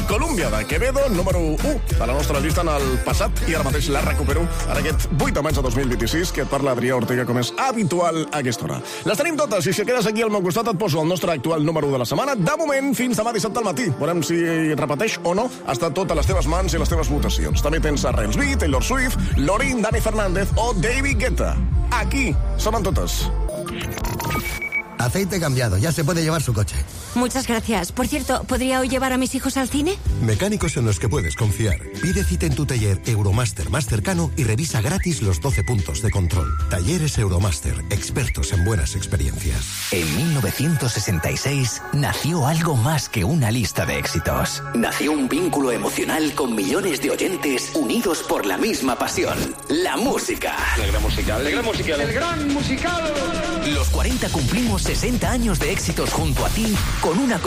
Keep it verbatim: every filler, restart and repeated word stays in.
Colúmbia, de Quevedo, número u de la nostra llista en el passat, i ara mateix la recupero en aquest vuit de maig de dos mil vint-i-sis, que et parla Adrià Ortega, com és habitual a aquesta hora. Les tenim totes, i si quedes aquí al meu costat et poso el nostre actual número u de la setmana. De moment, fins demà dissabte al matí. Veurem si repeteix o no. Està tot a les teves mans i les teves votacions. També tens a Rels B, Taylor Swift, Lorin, Dani Fernández o David Guetta. Aquí sonen totes. Aceite cambiado, ya se puede llevar su coche. Muchas gracias. Por cierto, ¿podría hoy llevar a mis hijos al cine? Mecánicos en los que puedes confiar. Pide cita en tu taller Euromaster más cercano y revisa gratis los doce puntos de control. Talleres Euromaster, expertos en buenas experiencias. En mil novecientos sesenta y seis nació algo más que una lista de éxitos. Nació un vínculo emocional con millones de oyentes unidos por la misma pasión, la música. El gran musical, el gran musical. El gran musical. Los cuarenta cumplimos sesenta años de éxitos junto a ti con una